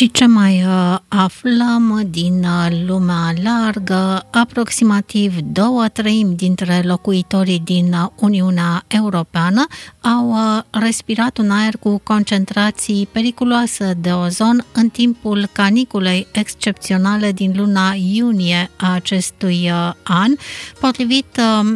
Și ce mai aflăm din lumea largă? Aproximativ 2/3 dintre locuitorii din Uniunea Europeană au respirat un aer cu concentrații periculoase de ozon în timpul caniculei excepționale din luna iunie a acestui an, potrivit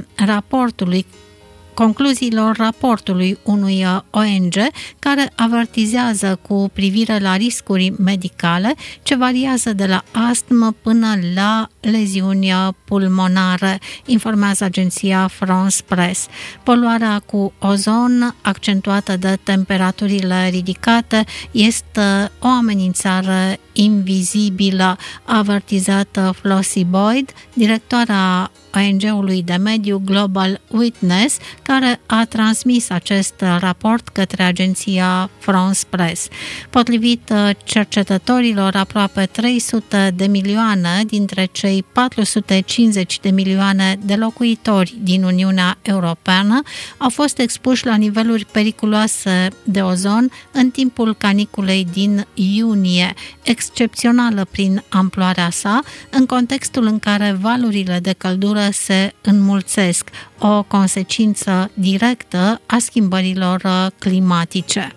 concluziilor raportului unui ONG care avertizează cu privire la riscuri medicale ce variază de la astm până la leziuni pulmonare, informează agenția France Press. Poluarea cu ozon, accentuată de temperaturile ridicate, este o amenințare invizibilă, a avertizat Flossie Boyd, directoarea ONG-ului de mediu Global Witness, care a transmis acest raport către agenția France Press. Potrivit cercetătorilor, aproape 300 de milioane dintre cei 450 de milioane de locuitori din Uniunea Europeană au fost expuși la niveluri periculoase de ozon în timpul caniculei din iunie, excepțională prin amploarea sa, în contextul în care valurile de căldură se înmulțesc, o consecință directă a schimbărilor climatice.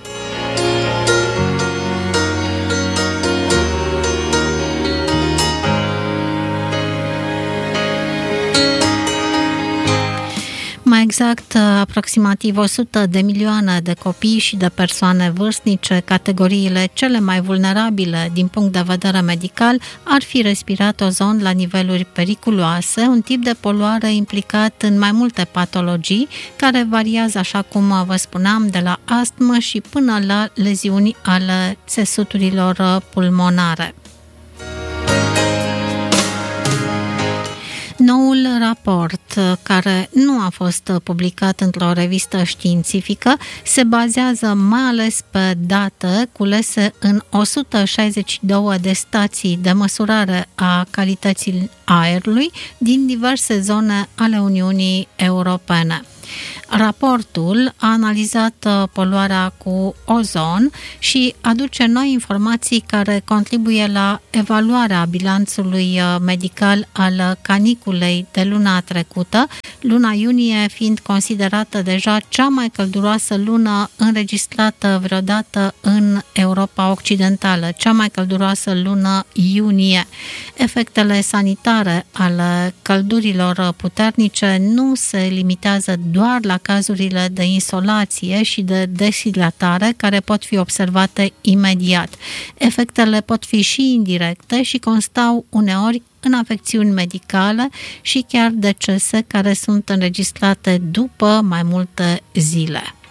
Mai exact, aproximativ 100 de milioane de copii și de persoane vârstnice, categoriile cele mai vulnerabile din punct de vedere medical, ar fi respirat ozon la niveluri periculoase, un tip de poluare implicat în mai multe patologii, care variază, așa cum vă spuneam, de la astmă și până la leziuni ale țesuturilor pulmonare. Noul raport, care nu a fost publicat într-o revistă științifică, se bazează mai ales pe date culese în 162 de stații de măsurare a calității aerului din diverse zone ale Uniunii Europene. Raportul a analizat poluarea cu ozon și aduce noi informații care contribuie la evaluarea bilanțului medical al caniculei de luna trecută, luna iunie fiind considerată deja cea mai călduroasă lună înregistrată vreodată în Europa Occidentală, cea mai călduroasă lună iunie. Efectele sanitare ale căldurilor puternice nu se limitează doar la cazurile de insolație și de deshidratare care pot fi observate imediat. Efectele pot fi și indirecte și constau uneori în afecțiuni medicale și chiar decese care sunt înregistrate după mai multe zile.